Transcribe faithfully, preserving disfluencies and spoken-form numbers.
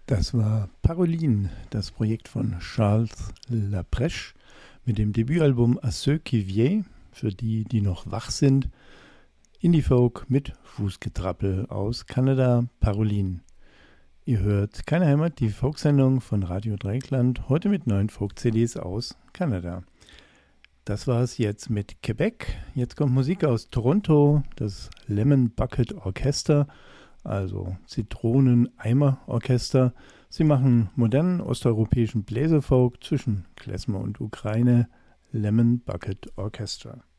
Das war Paroline, das Projekt von Charles Laprèche mit dem Debütalbum À ceux qui viennent, für die, die noch wach sind. Indie-Folk mit Fußgetrappel aus Kanada, Paroline. Ihr hört Keine Heimat, die Folksendung von Radio Dreieckland, heute mit neuen Folk-C Ds aus Kanada. Das war es jetzt mit Quebec. Jetzt kommt Musik aus Toronto, das Lemon Bucket Orchester, also Zitronen-Eimer-Orchester. Sie machen modernen osteuropäischen Bläserfolk zwischen Klezmer und Ukraine, Lemon Bucket Orchestra.